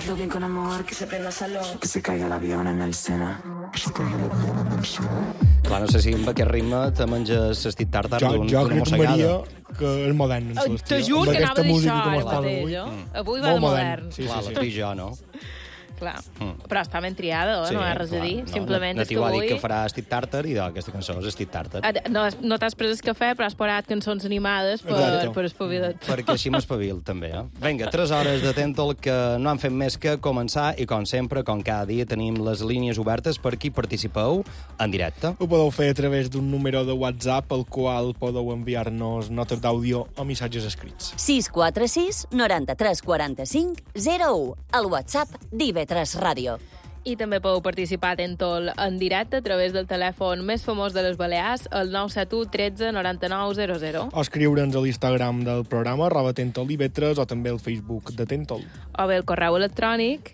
Hazlo bien con amor, que se prenda salón, que se caiga l'avión en el Sena. Clar, no sé si amb aquest ritme te menges estit tàrtar Jo d'una crec, mossegada. Maria, que és modern. Te juro que anava a dir això ara està mateix, jo. Avui va de modern. Sí, Clar, sí, la sí. dic jo, no? Clar. Però està ben triada, no hi ha res a dir. Simplement és que Natiu ha dit avui... que farà estit tàrtar i aquesta cançó és estit tàrtar. No t'has pres el cafè, però has posat cançons animades per espavilar-te. Perquè així m'espavil, també, eh? Vinga, 3 hores de Tentol que no han fet més que començar i, com sempre, com cada dia, tenim les línies obertes per qui participeu en directe. Ho podeu fer a través d'un número de WhatsApp al qual podeu enviar-nos notes d'àudio o missatges escrits. 646 93 45 01. El WhatsApp d'IV3 Ràdio. I també podeu participar a Tentol en directe a través del telèfon més famós de les Balears, el 971 13 99 00. O escriure'ns a l'Instagram del programa, @TentolIV3, o també al Facebook de Tentol. O bé el correu electrònic.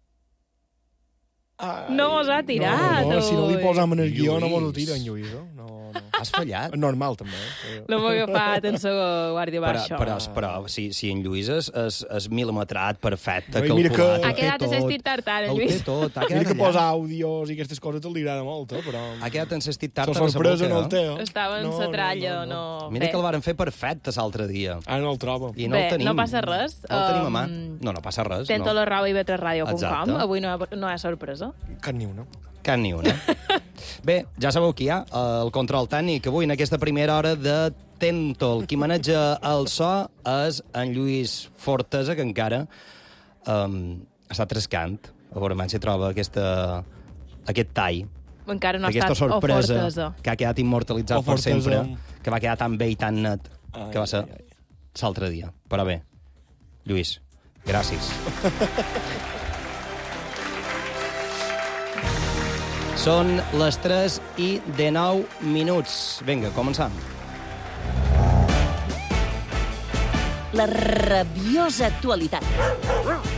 No mos ha tirat, No, si no li ui. posam en el guió no Lluís. mos ho tira, en Lluís. No. Has fallat. Normal, també. No m'ho he agafat en segon guàrdia baixa. Però si en Lluís és milimetrat, perfecte, Ui, mira calculat. que- Ha quedat ho té assistit tartar, Ho Lluís. té tot, ha Mira quedat que allà. posar àudios i aquestes coses li agrada molt, però... Ha quedat assistit La tàrtar a la sorpresa boca, no el té, eh? Estava en la tralla, no... Mira que el varen fer perfecte l'altre dia. Ara no el trobo. I no Bé, el tenim. no passa res. No el tenim a mà. No passa res. Tentol@iv3radio.com. Exacte. Avui no hi ha sorpresa. Cap ni una. Cap ni una. Bé, ja sabeu qui hi ha, el control tècnic. Avui, en aquesta primera hora de Tentol, qui maneja el so és en Lluís Fortesa, que encara està trescant. A veure si troba aquest tall. Encara no ha Aquesta estat sorpresa Fortesa. que ha quedat immortalitzat O per Fortesa. sempre, que va quedar tan bé i tan net, que va ser l'altre dia. Però bé, Lluís, gràcies. Són les 3:09. Vinga, començam. La rabiosa actualitat.